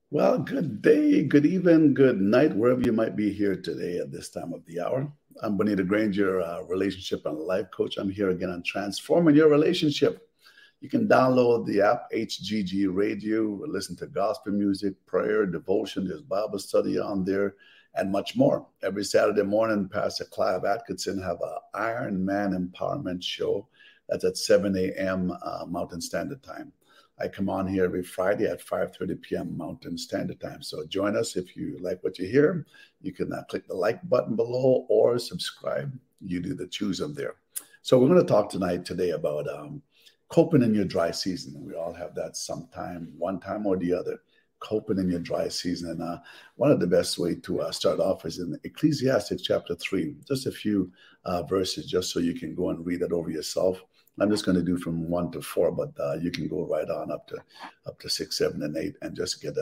Well, good day, good evening, good night, wherever you might be here today at this time of the hour. I'm Bonita Granger, relationship and life coach. I'm here again on transforming your relationship. You can download the app HGG Radio, listen to gospel music, prayer, devotion. There's Bible study on there, and much more. Every Saturday morning, Pastor Clive Atkinson have a Iron Man Empowerment Show. That's at 7 a.m. Mountain Standard Time. I come on here every Friday at 5:30 p.m. Mountain Standard Time. So join us if you like what you hear. You can click the like button below or subscribe. You do the choosing there. So we're going to talk today about coping in your dry season. We all have that sometime, one time or the other, coping in your dry season. And one of the best way to start off is in Ecclesiastes chapter 3, just a few verses, just so you can go and read it over yourself. I'm just going to do from 1 to 4, but you can go right on up to 6, 7, and 8, and just get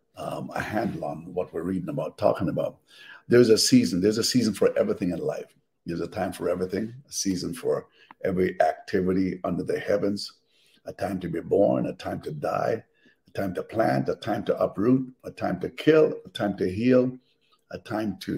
a handle on what we're reading about, talking about. There's a season. There's a season for everything in life. There's a time for everything, a season for every activity under the heavens, a time to be born, a time to die, a time to plant, a time to uproot, a time to kill, a time to heal, a time to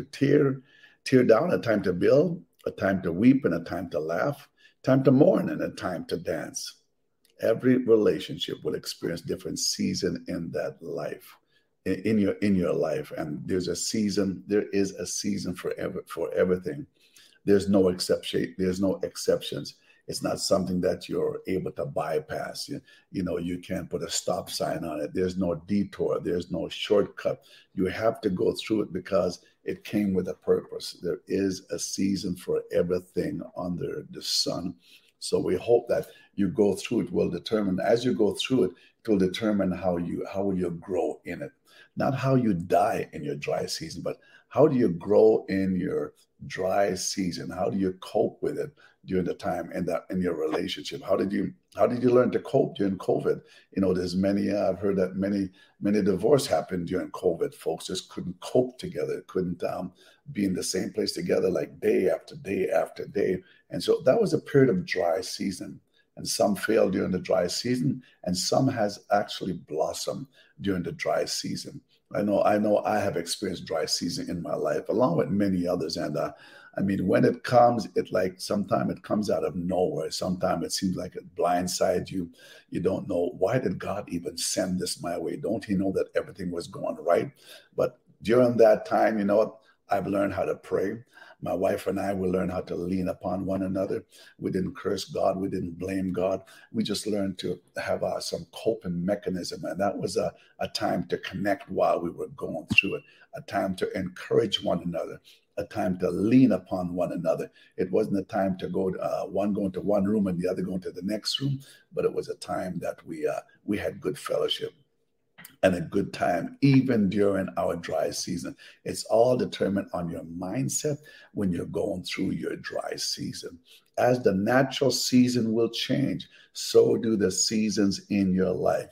tear down, a time to build, a time to weep, and a time to laugh, time to mourn, and a time to dance. Every relationship will experience different season in that life, in your life, and there's a season. There is a season for everything. There's no exception. There's no exceptions. It's not something that you're able to bypass. You can't put a stop sign on it. There's no detour. There's no shortcut. You have to go through it because it came with a purpose. There is a season for everything under the sun. So we hope that you go through it will determine, as you go through it, it will determine how will you grow in it. Not how you die in your dry season, but how do you grow in your dry season? How do you cope with it during the time in your relationship? How did you learn to cope during COVID? There's many. I've heard that many divorce happened during COVID. Folks just couldn't cope together, couldn't be in the same place together like day after day after day, and so that was a period of dry season. And some failed during the dry season, and some has actually blossomed during the dry season. I know I have experienced dry season in my life, along with many others. And when it comes, sometimes it comes out of nowhere. Sometimes it seems like it blindsides you. You don't know, why did God even send this my way? Don't He know that everything was going right? But during that time, I've learned how to pray. My wife and I will learn how to lean upon one another. We didn't curse God. We didn't blame God. We just learned to have some coping mechanism. And that was a time to connect while we were going through it, a time to encourage one another, a time to lean upon one another. It wasn't a time to go one going to one room and the other going to the next room, but it was a time that we had good fellowship and a good time, even during our dry season. It's all determined on your mindset when you're going through your dry season. As the natural season will change, so do the seasons in your life.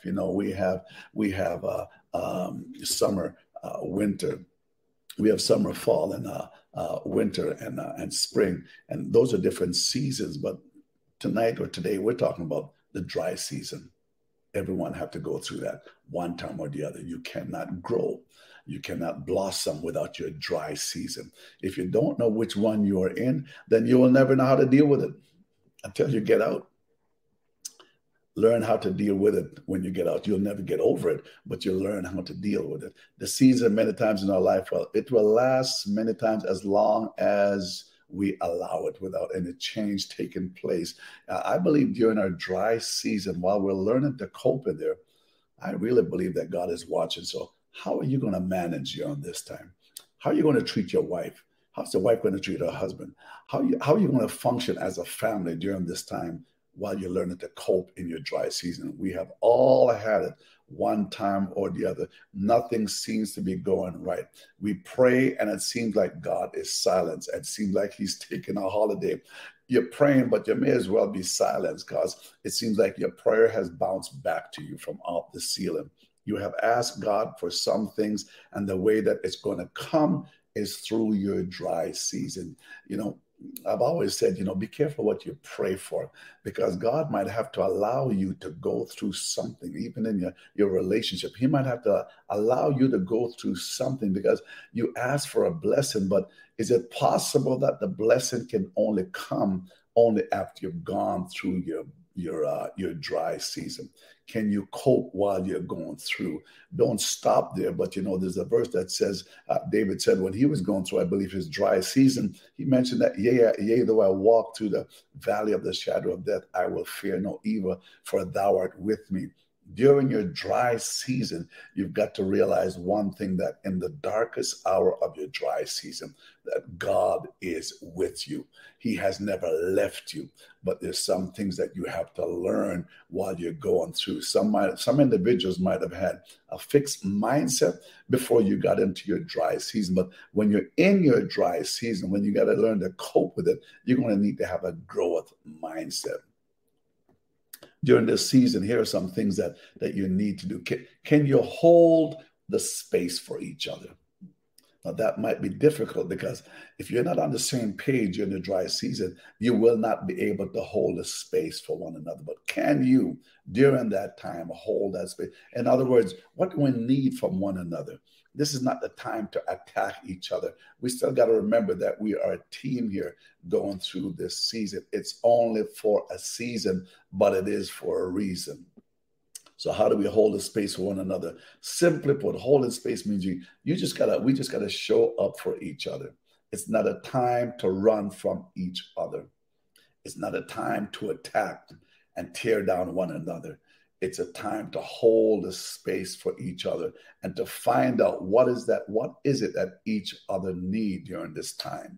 We have summer, winter. We have summer, fall, and winter, and spring, and those are different seasons. But tonight or today, we're talking about the dry season. Everyone have to go through that one time or the other. You cannot grow. You cannot blossom without your dry season. If you don't know which one you are in, then you will never know how to deal with it until you get out. Learn how to deal with it when you get out. You'll never get over it, but you'll learn how to deal with it. The season many times in our life, well, it will last many times as long as we allow it without any change taking place. I believe during our dry season, while we're learning to cope in there, I really believe that God is watching. So how are you going to manage during this time? How are you going to treat your wife? How's the wife going to treat her husband? How are you going to function as a family during this time while you're learning to cope in your dry season? We have all had it one time or the other. Nothing seems to be going right. We pray and it seems like God is silent. It seems like He's taking a holiday. You're praying, but you may as well be silent because it seems like your prayer has bounced back to you from off the ceiling. You have asked God for some things, and the way that it's going to come is through your dry season. I've always said, be careful what you pray for, because God might have to allow you to go through something, even in your relationship. He might have to allow you to go through something because you ask for a blessing. But is it possible that the blessing can only come only after you've gone through your dry season? Can you cope while you're going through? Don't stop there. But there's a verse that says, David said when he was going through, I believe, his dry season, he mentioned that, yea, though I walk through the valley of the shadow of death, I will fear no evil, for thou art with me. During your dry season, you've got to realize one thing, that in the darkest hour of your dry season, that God is with you. He has never left you. But there's some things that you have to learn while you're going through. Some individuals might have had a fixed mindset before you got into your dry season. But when you're in your dry season, when you got to learn to cope with it, you're going to need to have a growth mindset. During this season, here are some things that you need to do. Can you hold the space for each other? Now, that might be difficult, because if you're not on the same page in the dry season, you will not be able to hold a space for one another. But can you, during that time, hold that space? In other words, what do we need from one another? This is not the time to attack each other. We still got to remember that we are a team here going through this season. It's only for a season, but it is for a reason. So how do we hold a space for one another? Simply put, holding space means we just gotta show up for each other. It's not a time to run from each other. It's not a time to attack and tear down one another. It's a time to hold a space for each other and to find out what is it that each other need during this time.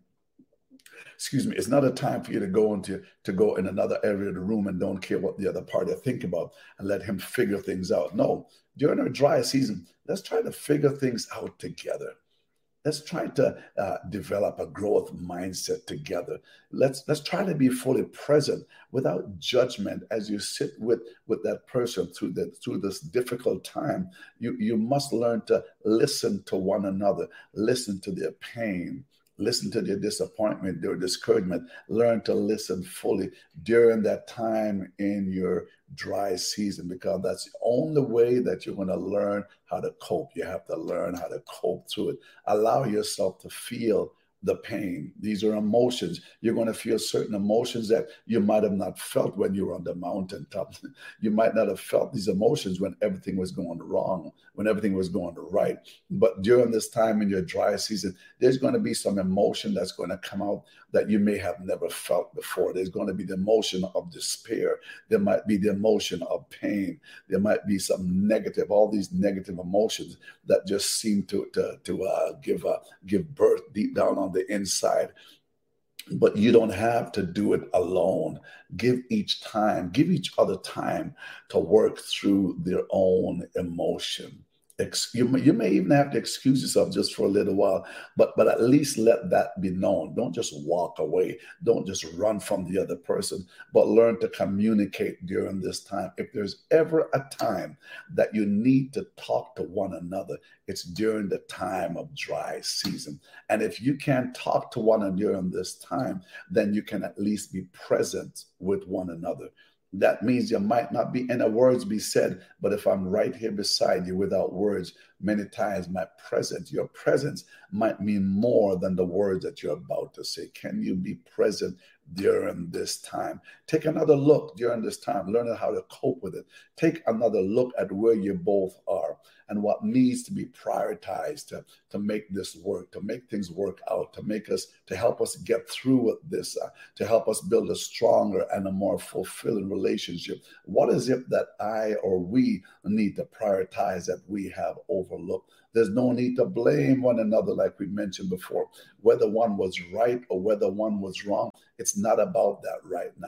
Excuse me, it's not a time for you to go in another area of the room and don't care what the other party think about and let him figure things out. No, during our dry season, let's try to figure things out together. Let's try to develop a growth mindset together. Let's try to be fully present without judgment as you sit with that person through this difficult time. You must learn to listen to one another, listen to their pain, listen to their disappointment, their discouragement. Learn to listen fully during that time in your dry season, because that's the only way that you're going to learn how to cope. You have to learn how to cope through it. Allow yourself to feel the pain. These are emotions. You're going to feel certain emotions that you might have not felt when you were on the mountaintop. You might not have felt these emotions when everything was going wrong, when everything was going right. But during this time in your dry season, there's going to be some emotion that's going to come out that you may have never felt before. There's going to be the emotion of despair. There might be the emotion of pain. There might be some negative, all these negative emotions that just seem to give birth deep down on the inside. But you don't have to do it alone. Give each other time to work through their own emotion. You may even have to excuse yourself just for a little while, but at least let that be known. Don't just walk away. Don't just run from the other person, but learn to communicate during this time. If there's ever a time that you need to talk to one another, it's during the time of dry season. And if you can't talk to one another during this time, then you can at least be present with one another. That means there might not be any words be said, but if I'm right here beside you without words, many times your presence might mean more than the words that you're about to say. Can you be present during this time? Take another look during this time, learn how to cope with it. Take another look at where you both are and what needs to be prioritized to make this work, to make things work out, to help us get through this, to help us build a stronger and a more fulfilling relationship. What is it that I or we need to prioritize that we have overlooked? There's no need to blame one another, like we mentioned before. Whether one was right or whether one was wrong, it's not about that right now.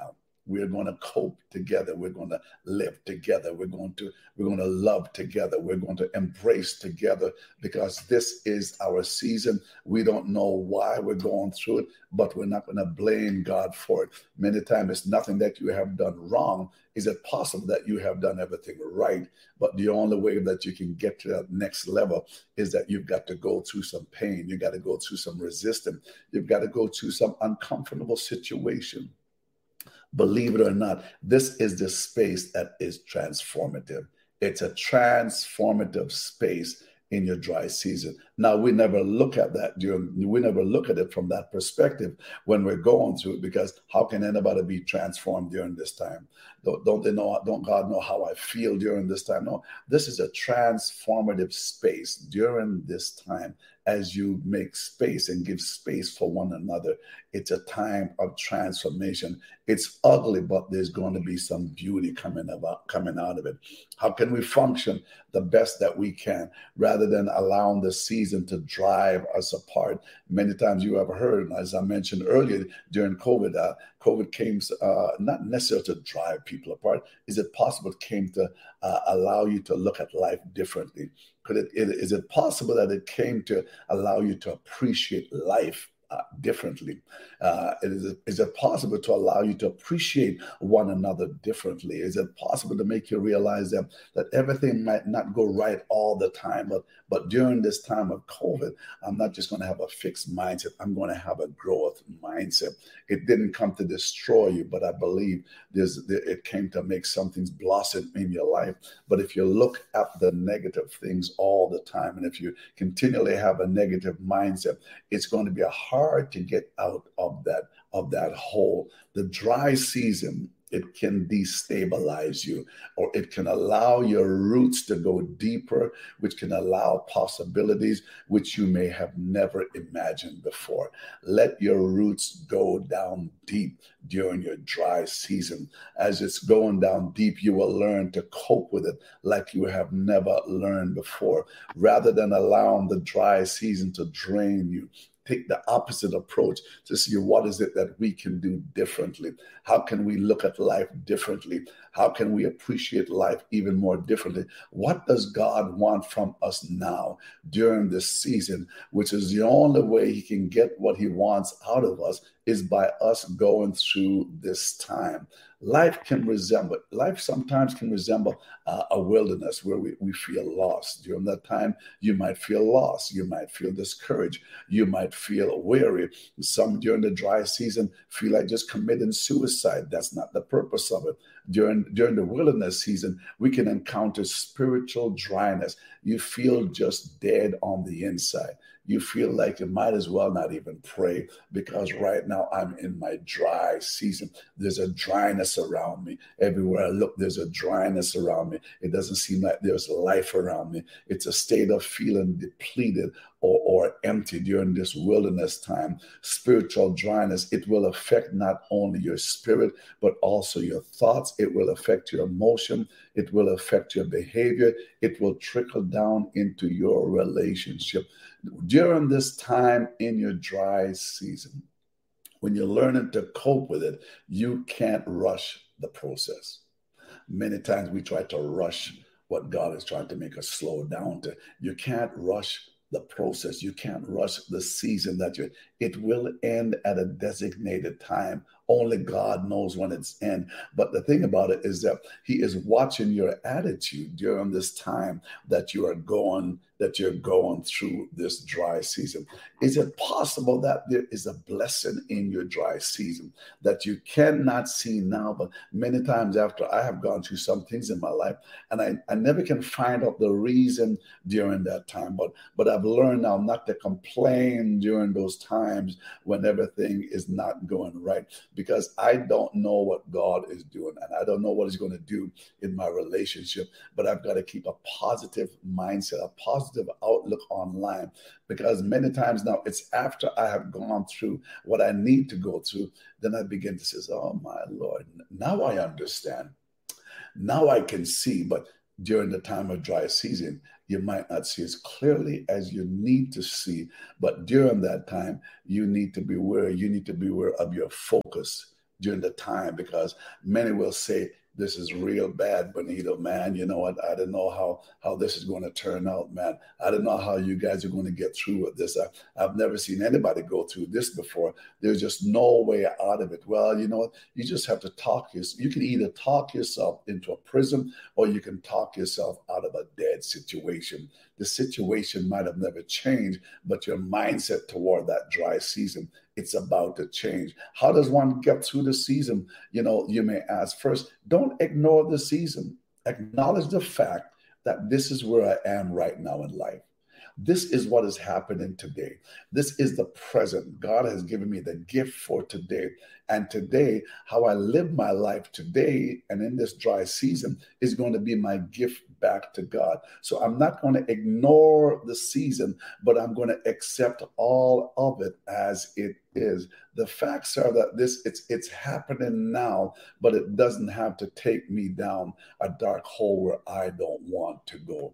We're going to cope together. We're going to live together. We're going to love together. We're going to embrace together, because this is our season. We don't know why we're going through it, but we're not going to blame God for it. Many times it's nothing that you have done wrong. Is it possible that you have done everything right? But the only way that you can get to that next level is that you've got to go through some pain. You've got to go through some resistance. You've got to go through some uncomfortable situation. Believe it or not, this is the space that is transformative. It's a transformative space in your dry season. Now, we never look at it from that perspective when we're going through it, because how can anybody be transformed during this time? Don't they know? Don't God know how I feel during this time? No, this is a transformative space during this time. As you make space and give space for one another, it's a time of transformation. It's ugly, but there's going to be some beauty coming out of it. How can we function the best that we can, rather than allowing the season to drive us apart? Many times you have heard, as I mentioned earlier, during COVID, COVID came not necessarily to drive people apart. Is it possible it came to allow you to look at life differently? Is it possible that it came to allow you to appreciate life differently? Is it possible to allow you to appreciate one another differently? Is it possible to make you realize that everything might not go right all the time, but during this time of COVID, I'm not just going to have a fixed mindset. I'm going to have a growth mindset. It didn't come to destroy you, but I believe it came to make some things blossom in your life. But if you look at the negative things all the time, and if you continually have a negative mindset, it's going to be hard to get out of that hole. The dry season, it can destabilize you, or it can allow your roots to go deeper, which can allow possibilities which you may have never imagined before. Let your roots go down deep during your dry season. As it's going down deep, you will learn to cope with it like you have never learned before, rather than allowing the dry season to drain you. Take the opposite approach to see what is it that we can do differently. How can we look at life differently? How can we appreciate life even more differently? What does God want from us now during this season, which is the only way he can get what he wants out of us, is by us going through this time. Life sometimes can resemble a wilderness where we feel lost. During that time, you might feel lost. You might feel discouraged. You might feel weary. Some during the dry season feel like just committing suicide. That's not the purpose of it. During the wilderness season, we can encounter spiritual dryness. You feel just dead on the inside. You feel like you might as well not even pray, because right now I'm in my dry season. There's a dryness around me. Everywhere I look, there's a dryness around me. It doesn't seem like there's life around me. It's a state of feeling depleted or empty during this wilderness time. Spiritual dryness, it will affect not only your spirit, but also your thoughts. It will affect your emotion. It will affect your behavior. It will trickle down into your relationship. During this time in your dry season, when you're learning to cope with it, you can't rush the process. Many times we try to rush what God is trying to make us slow down to. You can't rush the process. You can't rush the season that you're. It will end at a designated time. Only God knows when it's end. But the thing about it is that he is watching your attitude during this time that you're going through this dry season. Is it possible that there is a blessing in your dry season that you cannot see now, but many times after I have gone through some things in my life, and I never can find out the reason during that time, but I've learned now not to complain during those times when everything is not going right, because I don't know what God is doing, and I don't know what he's going to do in my relationship, but I've got to keep a positive mindset, a positive outlook online, because many times now it's after I have gone through what I need to go through, then I begin to say, oh my Lord, now I understand. Now I can see. But during the time of dry season, you might not see as clearly as you need to see. But during that time, you need to be aware. You need to be aware of your focus. during the time, because many will say, this is real bad, Bonito, man. You know what? I don't know how this is going to turn out, man. I don't know how you guys are going to get through with this. I've never seen anybody go through this before. There's just no way out of it. Well, you know what? You just have to talk. You can either talk yourself into a prison, or you can talk yourself out of a dead situation. The situation might have never changed, but your mindset toward that dry season, it's about to change. How does one get through the season? You know, you may ask. First, don't ignore the season. Acknowledge the fact that this is where I am right now in life. This is what is happening today. This is the present. God has given me the gift for today. And today, how I live my life today and in this dry season is going to be my gift back to God. So I'm not going to ignore the season, but I'm going to accept all of it as it is. The facts are that it's happening now, but it doesn't have to take me down a dark hole where I don't want to go.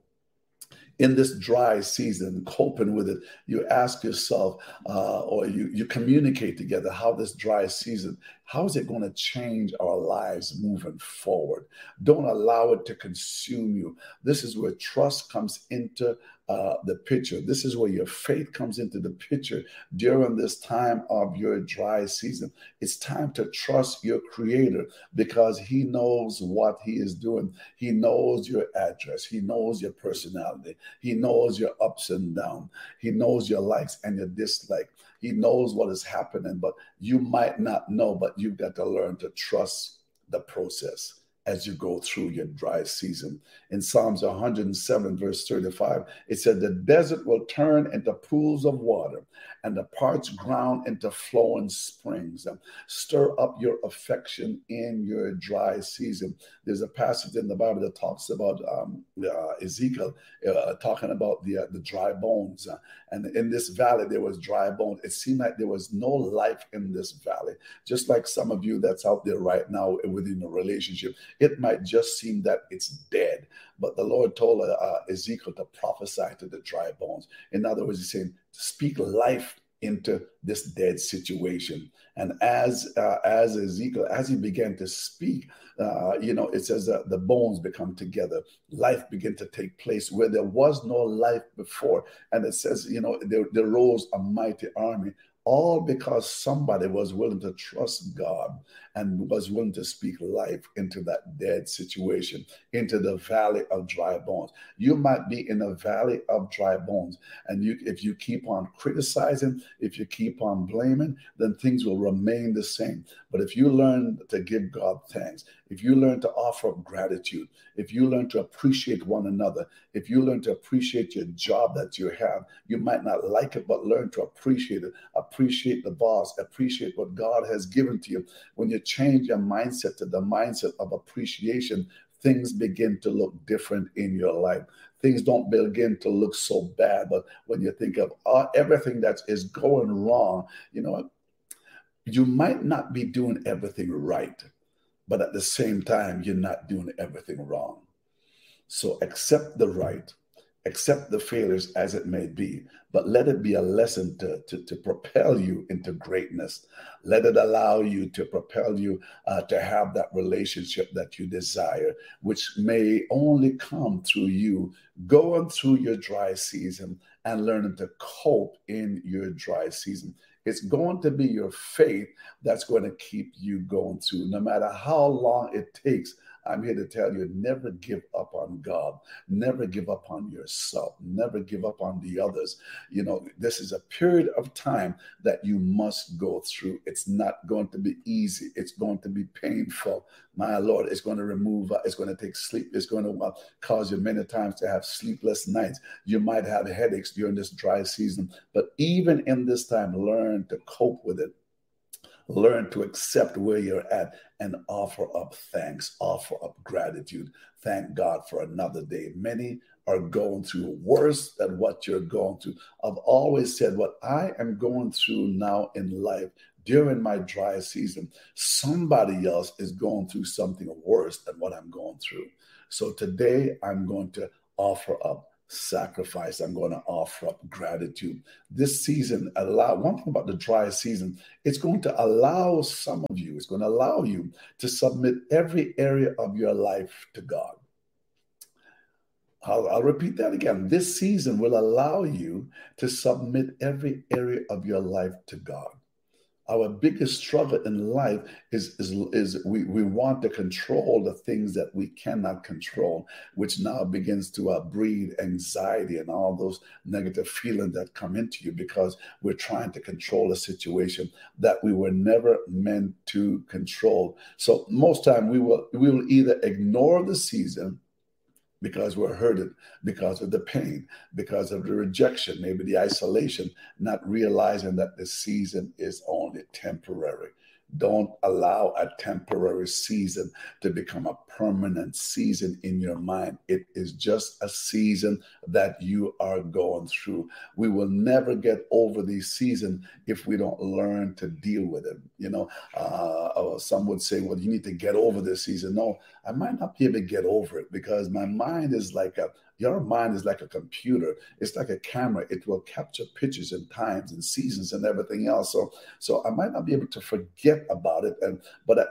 In this dry season, coping with it, you ask yourself, or you communicate together how this dry season, how is it going to change our lives moving forward? Don't allow it to consume you. This is where trust comes into the picture. This is where your faith comes into the picture during this time of your dry season. It's time to trust your Creator, because He knows what He is doing. He knows your address. He knows your personality. He knows your ups and downs. He knows your likes and your dislikes. He knows what is happening, but you might not know, but you've got to learn to trust the process as you go through your dry season. In Psalms 107, verse 35, it said, the desert will turn into pools of water and the parched ground into flowing springs. Stir up your affection in your dry season. There's a passage in the Bible that talks about Ezekiel talking about the dry bones. And in this valley, there was dry bones. It seemed like there was no life in this valley. Just like some of you that's out there right now within a relationship, it might just seem that it's dead. But the Lord told Ezekiel to prophesy to the dry bones. In other words, He's saying, speak life into this dead situation. And as Ezekiel, as he began to speak, it says that the bones become together. Life began to take place where there was no life before. And it says, there rose a mighty army, all because somebody was willing to trust God and was willing to speak life into that dead situation, into the valley of dry bones. You might be in a valley of dry bones, and if you keep on criticizing, if you keep on blaming, then things will remain the same. But if you learn to give God thanks, if you learn to offer up gratitude, if you learn to appreciate one another, if you learn to appreciate your job that you have, you might not like it, but learn to appreciate it. Appreciate the boss, appreciate what God has given to you. When you change your mindset to the mindset of appreciation, things begin to look different in your life. Things don't begin to look so bad, but when you think of everything that is going wrong, you might not be doing everything right, but at the same time, you're not doing everything wrong. So accept the right, accept the failures as it may be, but let it be a lesson to propel you into greatness. Let it allow you to propel you to have that relationship that you desire, which may only come through you going through your dry season and learning to cope in your dry season. It's going to be your faith that's going to keep you going through. No matter how long it takes, I'm here to tell you, never give up on God. Never give up on yourself. Never give up on the others. This is a period of time that you must go through. It's not going to be easy. It's going to be painful. My Lord, it's going to it's going to take sleep. It's going to cause you many times to have sleepless nights. You might have headaches during this dry season. But even in this time, learn to cope with it. Learn to accept where you're at and offer up thanks, offer up gratitude. Thank God for another day. Many are going through worse than what you're going through. I've always said what I am going through now in life during my dry season, somebody else is going through something worse than what I'm going through. So today I'm going to offer up sacrifice. I'm going to offer up gratitude. This season, one thing about the dry season, it's going to allow some of you, it's going to allow you to submit every area of your life to God. I'll repeat that again. This season will allow you to submit every area of your life to God. Our biggest struggle in life is we want to control the things that we cannot control, which now begins to breed anxiety and all those negative feelings that come into you because we're trying to control a situation that we were never meant to control. So most time we will either ignore the season because we're hurted, because of the pain, because of the rejection, maybe the isolation, not realizing that the season is only temporary. Don't allow a temporary season to become a permanent season in your mind. It is just a season that you are going through. We will never get over the season if we don't learn to deal with it. Some would say, well, you need to get over this season. No, I might not be able to get over it because my mind is your mind is like a computer. It's like a camera. It will capture pictures and times and seasons and everything else. So I might not be able to forget about it, and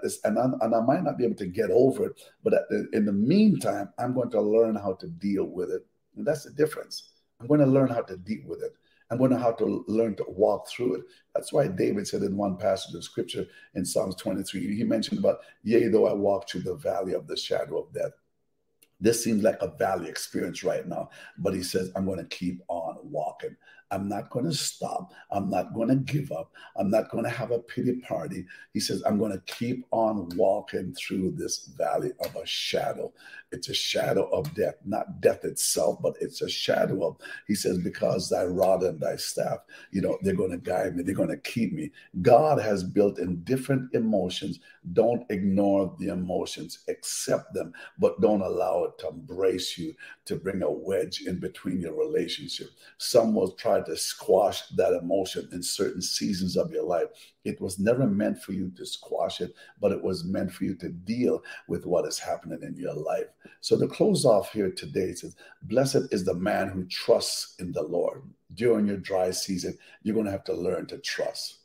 I might not be able to get over it. But in the meantime, I'm going to learn how to deal with it. And that's the difference. I'm going to learn how to deal with it. I'm going to have to learn to walk through it. That's why David said in one passage of scripture in Psalms 23, he mentioned about, yea, though I walk through the valley of the shadow of death. This seems like a valley experience right now, but he says, I'm going to keep on walking. I'm not going to stop. I'm not going to give up. I'm not going to have a pity party. He says, I'm going to keep on walking through this valley of a shadow. It's a shadow of death, not death itself, but it's a shadow of, he says, because thy rod and thy staff, they're going to guide me. They're going to keep me. God has built in different emotions. Don't ignore the emotions, accept them, but don't allow it to embrace you, to bring a wedge in between your relationship. Some will try to squash that emotion in certain seasons of your life. It was never meant for you to squash it, but it was meant for you to deal with what is happening in your life. So to close off here today, it says, blessed is the man who trusts in the Lord. During your dry season, you're going to have to learn to trust.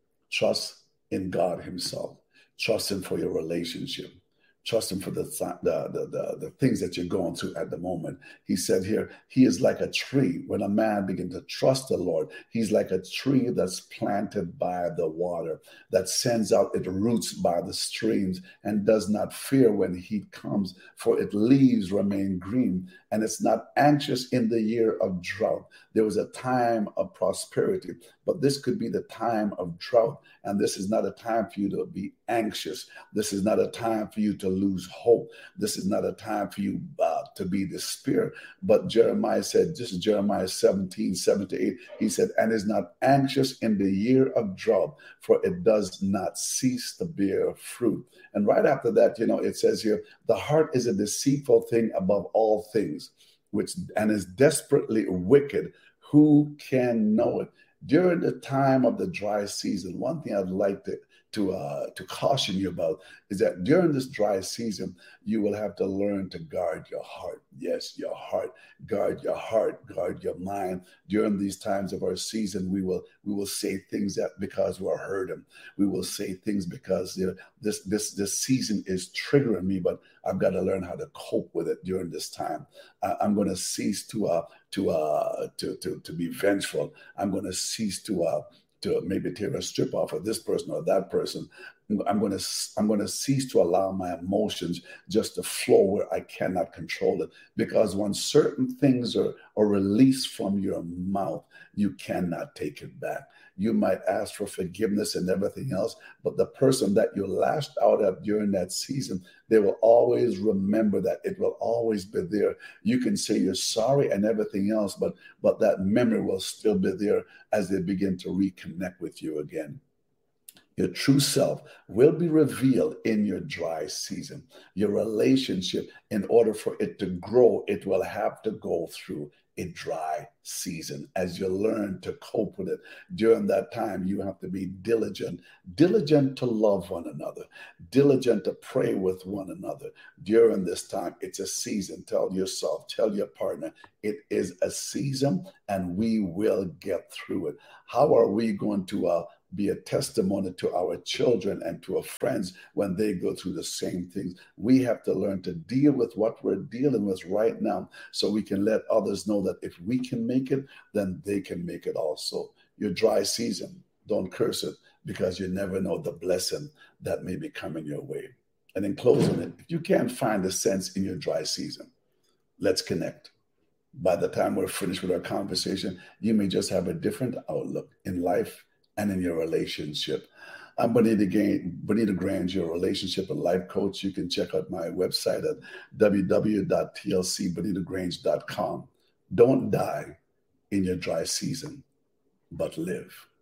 Trust in God himself. Trust him for your relationship. Trust him for the things that you're going through at the moment. He said here, he is like a tree. When a man begins to trust the Lord, he's like a tree that's planted by the water, that sends out its roots by the streams and does not fear when heat comes, for its leaves remain green, and it's not anxious in the year of drought. There was a time of prosperity, but this could be the time of drought. And this is not a time for you to be anxious. This is not a time for you to lose hope. This is not a time for you to be despair. But Jeremiah said, this is Jeremiah 17:7-8. He said, and is not anxious in the year of drought, for it does not cease to bear fruit. And right after that, it says here, the heart is a deceitful thing above all things, and is desperately wicked. Who can know it? During the time of the dry season, one thing I'd like to caution you about is that during this dry season, you will have to learn to guard your heart. Yes, your heart. Guard your heart. Guard your mind. During these times of our season, we will say things that because we're hurting. We will say things because this season is triggering me, but I've got to learn how to cope with it during this time. I'm going to cease to be vengeful. I'm going to cease to maybe tear a strip off of this person or that person. I'm going to cease to allow my emotions just to flow where I cannot control it. Because when certain things are released from your mouth, you cannot take it back. You might ask for forgiveness and everything else, but the person that you lashed out at during that season, they will always remember that. It will always be there. You can say you're sorry and everything else, but that memory will still be there as they begin to reconnect with you again. Your true self will be revealed in your dry season. Your relationship, in order for it to grow, it will have to go through a dry season. As you learn to cope with it during that time, you have to be diligent to love one another, diligent to pray with one another. During this time, it's a season. Tell yourself, tell your partner, it is a season and we will get through it. How are we going to be a testimony to our children and to our friends when they go through the same things? We have to learn to deal with what we're dealing with right now so we can let others know that if we can make it, then they can make it also. Your dry season, don't curse it, because you never know the blessing that may be coming your way. And in closing it, if you can't find a sense in your dry season, let's connect. By the time we're finished with our conversation, you may just have a different outlook in life and in your relationship. I'm Bonita Grange, your relationship and life coach. You can check out my website at www.tlcbonitagrange.com. Don't die in your dry season, but live.